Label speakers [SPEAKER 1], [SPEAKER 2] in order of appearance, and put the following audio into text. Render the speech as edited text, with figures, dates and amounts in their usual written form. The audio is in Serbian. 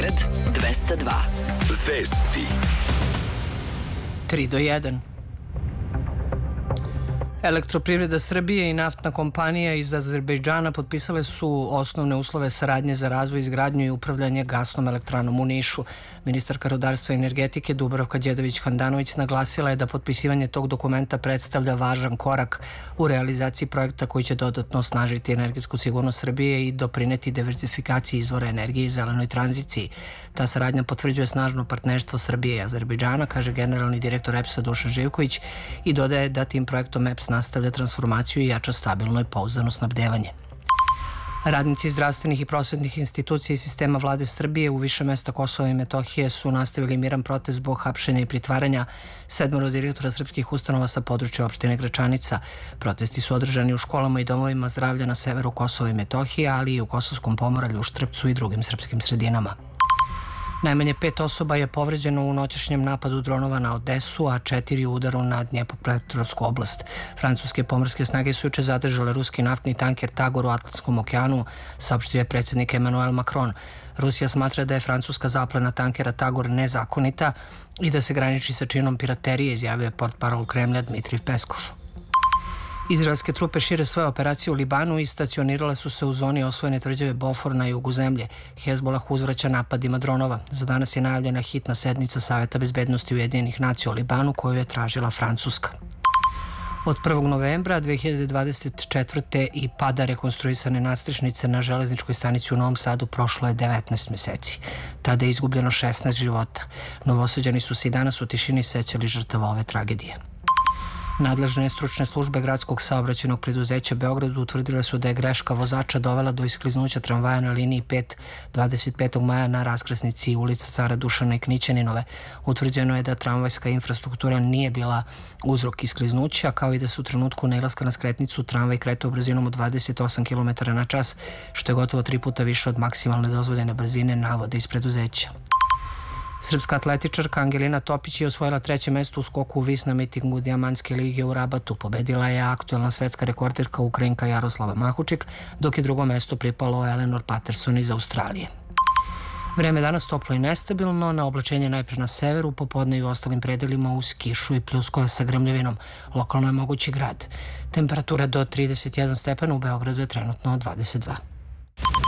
[SPEAKER 1] Beograd 202.
[SPEAKER 2] Vesti.
[SPEAKER 3] 3:1. Elektroprivreda Srbije i naftna kompanija iz Azerbejdžana potpisale su osnovne uslove saradnje za razvoj, izgradnju i upravljanje gasnom elektranom u Nišu. Ministarka rudarstva i energetike Dubravka Đedović-Handanović naglasila je da potpisivanje tog dokumenta predstavlja važan korak u realizaciji projekta koji će dodatno osnažiti energetsku sigurnost Srbije i doprineti diverzifikaciji izvora energije i zelenoj tranziciji. Ta saradnja potvrđuje snažno partnerstvo Srbije i Azerbejdžana, kaže generalni direktor EPS-a Dušan Živković, i dodaje da tim projektom EPS nastavlja transformaciju i jača stabilno i pouzdano snabdevanje. Radnici zdravstvenih i prosvetnih institucija i sistema vlade Srbije u više mesta Kosova i Metohije su nastavili miran protest zbog hapšenja i pritvaranja 7 direktora srpskih ustanova sa područja opštine Gračanica. Protesti su održani u školama i domovima zdravlja na severu Kosova i Metohije, ali i u Kosovskom Pomoravlju, Štrpcu i drugim srpskim sredinama. Najmanje 5 osoba je povređeno u noćašnjem napadu dronova na Odesu, a 4 u udaru na Dnjepropetrovsku oblast. Francuske pomorske snage su juče zadržale ruski naftni tanker Tagor u Atlantskom okeanu, saopštio je predsjednik Emmanuel Macron. Rusija smatra da je francuska zaplena tankera Tagor nezakonita i da se graniči sa činom piraterije, izjavio je portparol Kremlja Dmitrij Peskov. Izraelske trupe šire svoje operacije u Libanu i stacionirale su se u zoni osvojene tvrđave Bofor na jugu zemlje. Hezbolah uzvraća napadima dronova. Za danas je najavljena hitna sednica Saveta bezbednosti Ujedinjenih nacija u Libanu, koju je tražila Francuska. Od 1. novembra 2024. i pada rekonstruisane nadstrešnice na železničkoj stanici u Novom Sadu prošlo je 19 meseci. Tada je izgubljeno 16 života. Novosađani su se i danas u tišini sećali žrtava ove tragedije. Nadležne stručne službe gradskog saobraćajnog preduzeća Beogradu utvrdile su da je greška vozača dovela do iskliznuća tramvaja na liniji 5 25. maja na raskrsnici ulica Cara Dušana i Knićaninove. Utvrđeno je da tramvajska infrastruktura nije bila uzrok iskliznuća, kao i da su u trenutku nailaska na skretnicu tramvaj kretao brzinom od 28 km na čas, što je gotovo 3 puta više od maksimalne dozvoljene brzine, navode iz preduzeća. Srpska atletičarka Angelina Topić je osvojila 3. mesto u skoku u vis na mitingu Dijamantske lige u Rabatu. Pobedila je aktuelna svetska rekorderka Ukrajinka Jaroslava Mahučik, dok je drugo mesto pripalo Eleanor Patterson iz Australije. Vreme danas toplo i nestabilno, na oblačenje najpre na severu, popodne i u ostalim predelima uz kišu i pljuskove sa grmljavinom. Lokalno je mogući grad. Temperatura do 31 stepena, u Beogradu je trenutno 22.